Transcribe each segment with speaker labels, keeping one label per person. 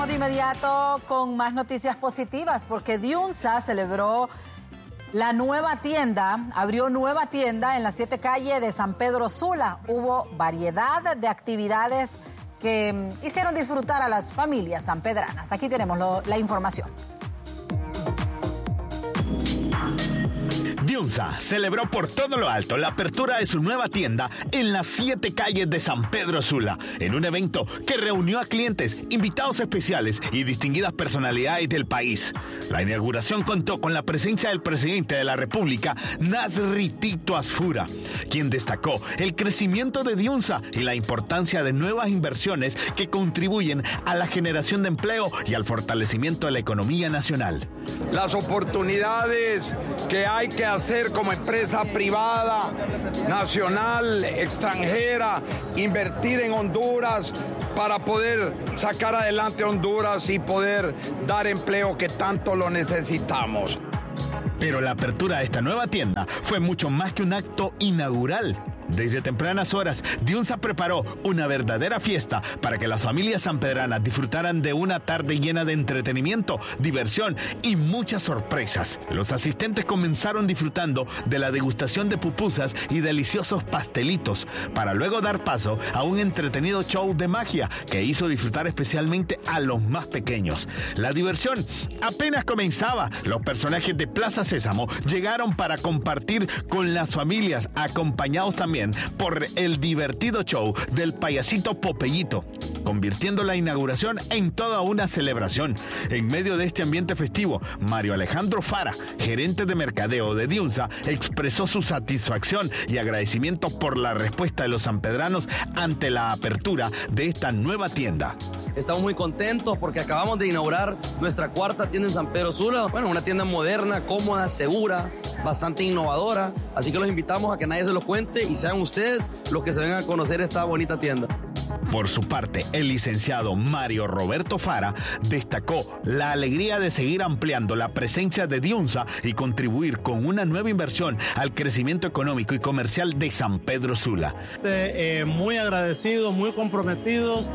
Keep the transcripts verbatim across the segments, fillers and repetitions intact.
Speaker 1: Vamos de inmediato con más noticias positivas porque Diunsa celebró la nueva tienda, abrió nueva tienda en la siete calle de San Pedro Sula. Hubo variedad de actividades que hicieron disfrutar a las familias sanpedranas. Aquí tenemos lo, la información.
Speaker 2: Diunsa celebró por todo lo alto la apertura de su nueva tienda en las siete calles de San Pedro Sula, en un evento que reunió a clientes, invitados especiales y distinguidas personalidades del país. La inauguración contó con la presencia del presidente de la República, Nasri Tito Asfura, quien destacó el crecimiento de Diunsa y la importancia de nuevas inversiones que contribuyen a la generación de empleo y al fortalecimiento de la economía nacional.
Speaker 3: Las oportunidades que hay que hacer como empresa privada, nacional, extranjera, invertir en Honduras para poder sacar adelante Honduras y poder dar empleo que tanto lo necesitamos.
Speaker 2: Pero la apertura de esta nueva tienda fue mucho más que un acto inaugural. Desde tempranas horas, Diunsa preparó una verdadera fiesta para que las familias sanpedranas disfrutaran de una tarde llena de entretenimiento, diversión y muchas sorpresas. Los asistentes comenzaron disfrutando de la degustación de pupusas y deliciosos pastelitos, para luego dar paso a un entretenido show de magia que hizo disfrutar especialmente a los más pequeños. La diversión apenas comenzaba. Los personajes de Plaza Sésamo llegaron para compartir con las familias, acompañados también por el divertido show del payasito Popeyito, convirtiendo la inauguración en toda una celebración. En medio de este ambiente festivo, Mario Alejandro Fara, gerente de mercadeo de Diunsa, expresó su satisfacción y agradecimiento por la respuesta de los sanpedranos ante la apertura de esta nueva tienda.
Speaker 4: Estamos muy contentos porque acabamos de inaugurar nuestra cuarta tienda en San Pedro Sula. Bueno, una tienda moderna, cómoda, segura, bastante innovadora. Así que los invitamos a que nadie se los cuente y sean ustedes los que se vengan a conocer esta bonita tienda.
Speaker 2: Por su parte, el licenciado Mario Roberto Fara destacó la alegría de seguir ampliando la presencia de Diunsa y contribuir con una nueva inversión al crecimiento económico y comercial de San Pedro Sula.
Speaker 5: Eh, muy agradecidos, muy comprometidos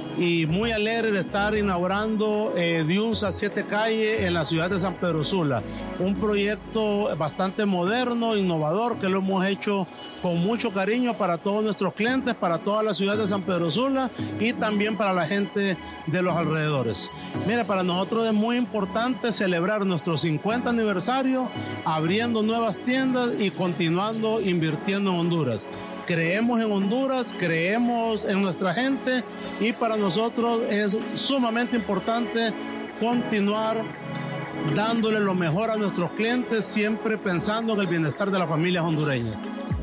Speaker 5: y muy alegre de estar inaugurando eh, Diunsa siete calle en la ciudad de San Pedro Sula. Un proyecto bastante moderno, innovador, que lo hemos hecho con mucho cariño para todos nuestros clientes, para toda la ciudad de San Pedro Sula y también para la gente de los alrededores. Mira, para nosotros es muy importante celebrar nuestro cincuenta aniversario, abriendo nuevas tiendas y continuando invirtiendo en Honduras. Creemos en Honduras, creemos en nuestra gente y para nosotros es sumamente importante continuar dándole lo mejor a nuestros clientes, siempre pensando en el bienestar de las familias hondureñas.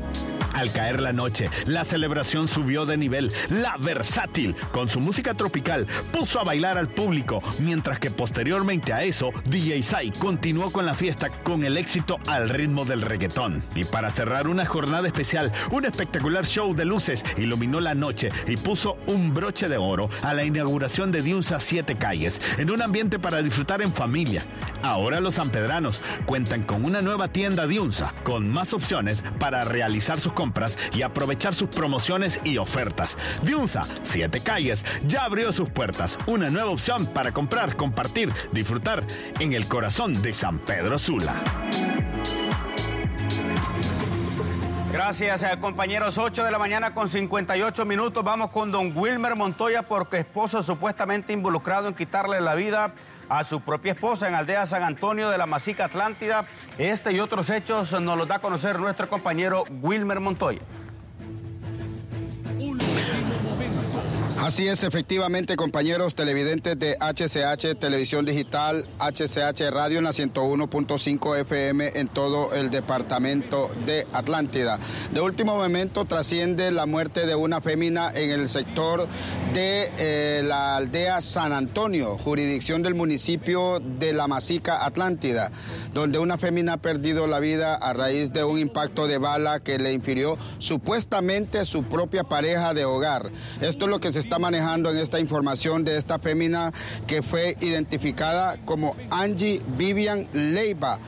Speaker 2: Al caer la noche, la celebración subió de nivel. La Versátil, con su música tropical, puso a bailar al público, mientras que posteriormente a eso, D J Sai continuó con la fiesta con el éxito al ritmo del reggaetón. Y para cerrar una jornada especial, un espectacular show de luces iluminó la noche y puso un broche de oro a la inauguración de Diunsa siete calles, en un ambiente para disfrutar en familia. Ahora los sanpedranos cuentan con una nueva tienda Diunsa, con más opciones para realizar sus compras y aprovechar sus promociones y ofertas. Diunsa siete calles ya abrió sus puertas, una nueva opción para comprar, compartir, disfrutar en el corazón de San Pedro Sula.
Speaker 6: Gracias, compañeros. ocho de la mañana con cincuenta y ocho minutos. Vamos con don Wilmer Montoya, porque esposo supuestamente involucrado en quitarle la vida a su propia esposa en Aldea San Antonio de la Masica Atlántida. Este y otros hechos nos los da a conocer nuestro compañero Wilmer Montoya.
Speaker 7: Así es, efectivamente, compañeros televidentes de H C H Televisión Digital, H C H Radio en la ciento uno punto cinco F M en todo el departamento de Atlántida. De último momento trasciende la muerte de una fémina en el sector de eh, la aldea San Antonio, jurisdicción del municipio de La Masica Atlántida, donde una fémina ha perdido la vida a raíz de un impacto de bala que le infirió supuestamente su propia pareja de hogar. Esto es lo que se está manejando en esta información de esta fémina, que fue identificada como Angie Vivian Leiva.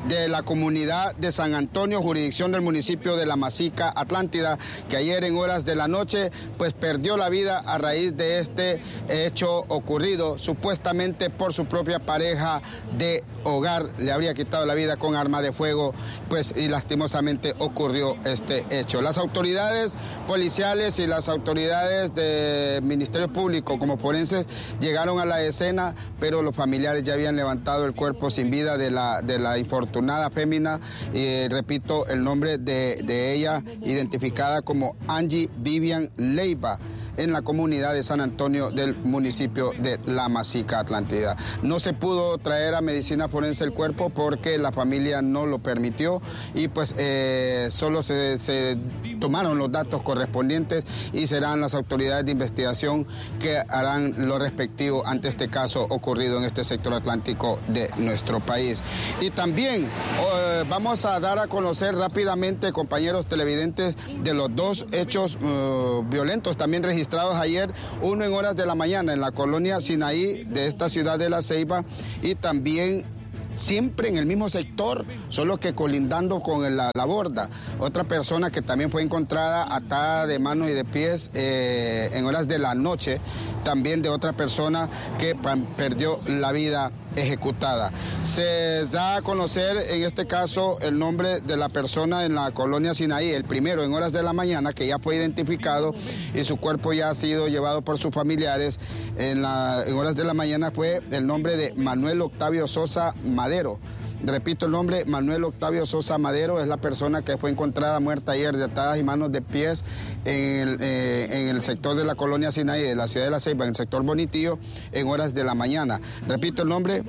Speaker 7: de la comunidad de San Antonio, jurisdicción del municipio de La Masica, Atlántida, que ayer en horas de la noche pues perdió la vida a raíz de este hecho ocurrido supuestamente por su propia pareja de hogar. Le habría quitado la vida con arma de fuego, pues y lastimosamente ocurrió este hecho. Las autoridades policiales y las autoridades del Ministerio Público como forenses llegaron a la escena, pero los familiares ya habían levantado el cuerpo sin vida de la, de la infortunada fémina, y eh, repito el nombre de, de ella, identificada como Angie Vivian Leiva, en la comunidad de San Antonio del municipio de La Masica, Atlántida. No se pudo traer a medicina forense el cuerpo porque la familia no lo permitió y pues eh, solo se, se tomaron los datos correspondientes y serán las autoridades de investigación que harán lo respectivo ante este caso ocurrido en este sector atlántico de nuestro país. Y también eh, vamos a dar a conocer rápidamente, compañeros televidentes, de los dos hechos uh, violentos también registrados registrados ayer, uno en horas de la mañana en la colonia Sinaí de esta ciudad de La Ceiba y también siempre en el mismo sector, solo que colindando con la, la borda. Otra persona que también fue encontrada atada de manos y de pies eh, en horas de la noche, también de otra persona que perdió la vida ejecutada. Se da a conocer en este caso el nombre de la persona en la colonia Sinaí, el primero en horas de la mañana, que ya fue identificado y su cuerpo ya ha sido llevado por sus familiares. En, la, en horas de la mañana fue el nombre de Manuel Octavio Sosa Madero. Repito el nombre, Manuel Octavio Sosa Madero, es la persona que fue encontrada muerta ayer de atadas y manos de pies en el, eh, en el sector de la colonia Sinaí de la ciudad de La Ceiba, en el sector Bonitillo, en horas de la mañana. Repito el nombre,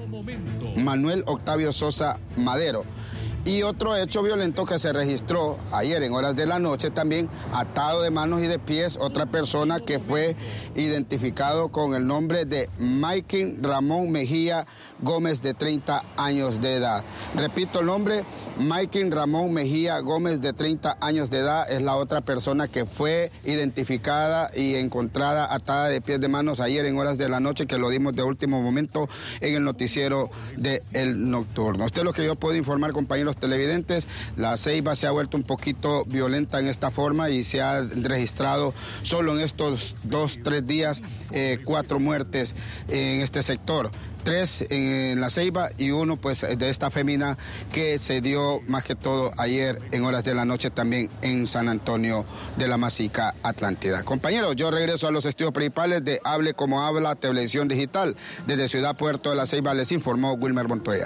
Speaker 7: Manuel Octavio Sosa Madero. Y otro hecho violento que se registró ayer en horas de la noche también, atado de manos y de pies, otra persona que fue identificado con el nombre de Maikin Ramón Mejía Gómez, de treinta años de edad. Repito el nombre, Maikin Ramón Mejía Gómez, de treinta años de edad, es la otra persona que fue identificada y encontrada atada de pies de manos ayer en horas de la noche, que lo dimos de último momento en el noticiero de El Nocturno. Esto es lo que yo puedo informar, compañeros televidentes. La Ceiba se ha vuelto un poquito violenta en esta forma y se ha registrado solo en estos dos, tres días eh, cuatro muertes en este sector. Tres en La Ceiba y uno pues de esta fémina que se dio más que todo ayer en horas de la noche también en San Antonio de La Masica, Atlántida. Compañeros, yo regreso a los estudios principales de Hable Como Habla Televisión Digital. Desde Ciudad Puerto de La Ceiba les informó Wilmer Montoya.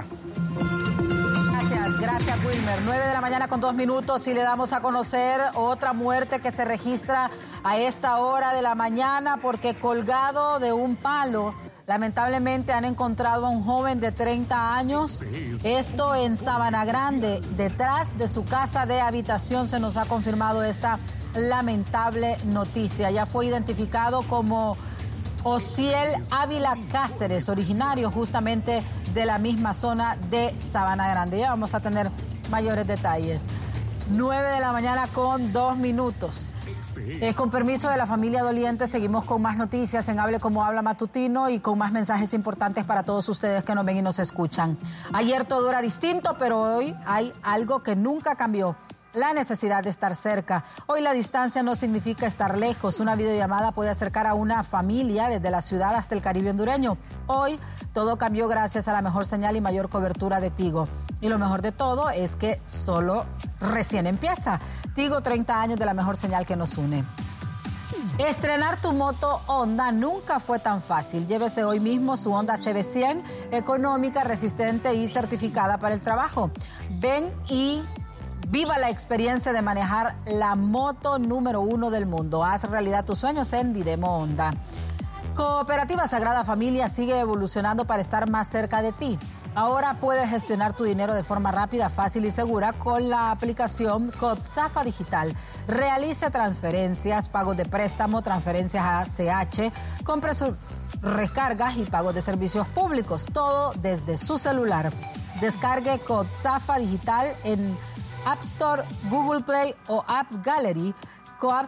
Speaker 1: Gracias, gracias Wilmer. nueve de la mañana con dos minutos y le damos a conocer otra muerte que se registra a esta hora de la mañana porque colgado de un palo, lamentablemente han encontrado a un joven de treinta años, esto en Sabana Grande, detrás de su casa de habitación. Se nos ha confirmado esta lamentable noticia. Ya fue identificado como Osiel Ávila Cáceres, originario justamente de la misma zona de Sabana Grande. Ya vamos a tener mayores detalles. nueve de la mañana con dos minutos. Eh, con permiso de la familia doliente, seguimos con más noticias en Hable Como Habla Matutino y con más mensajes importantes para todos ustedes que nos ven y nos escuchan. Ayer todo era distinto, pero hoy hay algo que nunca cambió: la necesidad de estar cerca. Hoy la distancia no significa estar lejos. Una videollamada puede acercar a una familia desde la ciudad hasta el Caribe hondureño. Hoy todo cambió gracias a la mejor señal y mayor cobertura de Tigo. Y lo mejor de todo es que solo recién empieza. Tigo, treinta años de la mejor señal que nos une. Estrenar tu moto Honda nunca fue tan fácil. Llévese hoy mismo su Honda C B cien, económica, resistente y certificada para el trabajo. Ven y viva la experiencia de manejar la moto número uno del mundo. Haz realidad tus sueños en Didemo Honda. Cooperativa Sagrada Familia sigue evolucionando para estar más cerca de ti. Ahora puedes gestionar tu dinero de forma rápida, fácil y segura con la aplicación COPSAFA Digital. Realice transferencias, pagos de préstamo, transferencias a A C H, compras, recargas y pagos de servicios públicos. Todo desde su celular. Descargue COPSAFA Digital en App Store, Google Play o App Gallery. Coaps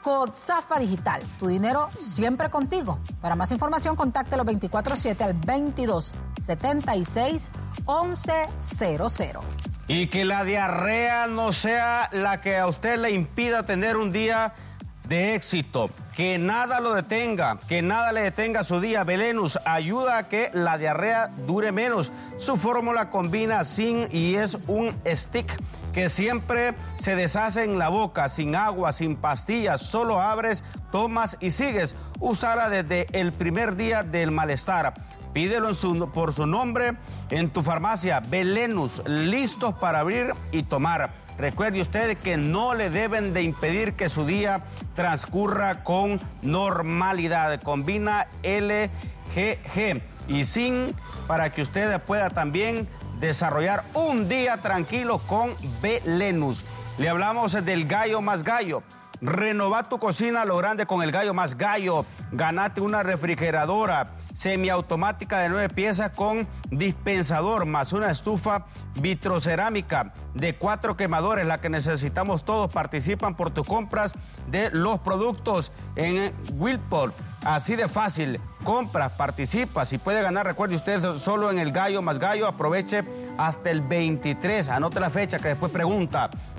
Speaker 1: Codsafa Digital, tu dinero siempre contigo. Para más información, contáctelo veinticuatro siete al veintidós setenta y seis once cero cero.
Speaker 6: Y que la diarrea no sea la que a usted le impida tener un día de éxito. Que nada lo detenga, que nada le detenga su día. Belenus ayuda a que la diarrea dure menos. Su fórmula combina zinc y es un stick que siempre se deshace en la boca, sin agua, sin pastillas. Solo abres, tomas y sigues. Úsala desde el primer día del malestar. Pídelo en su, por su nombre en tu farmacia. Belenus, listos para abrir y tomar. Recuerde usted que no le deben de impedir que su día transcurra con normalidad. Combina L G G y zinc para que usted pueda también desarrollar un día tranquilo con Belenus. Le hablamos del gallo más gallo. Renova tu cocina a lo grande con el gallo más gallo. Ganate una refrigeradora semiautomática de nueve piezas con dispensador, más una estufa vitrocerámica de cuatro quemadores, la que necesitamos todos. Participan por tus compras de los productos en Whirlpool. Así de fácil, compras, participas y puede ganar. Recuerde usted, solo en el gallo más gallo. Aproveche hasta el veintitrés, anote la fecha que después pregunta.